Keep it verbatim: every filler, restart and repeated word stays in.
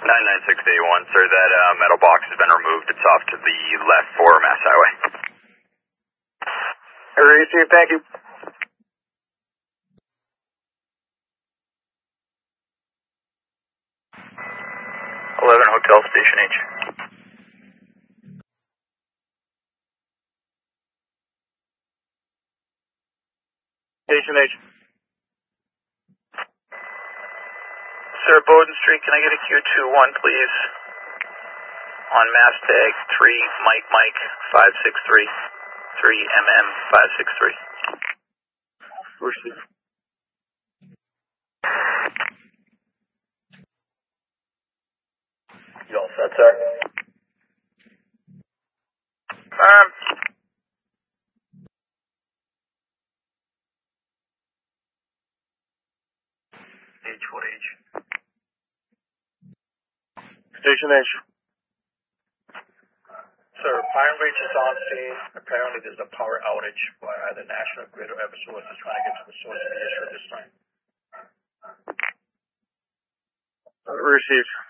nine nine six eight one, sir, that uh, metal box has been removed. It's off to the left for Mass Highway. Received, thank you. eleven Hotel Station H. Station H. Sir, Bowden Street, can I get a Q two one, please? On mass tag three Mike Mike five six three, three M M five six three. Received. You all set, sir? Um, H, what H? Station H. Sir, Pine Ridge is on scene. Apparently there's a power outage by either National Grid or Eversource is trying to get to the source of the issue at this time. Received.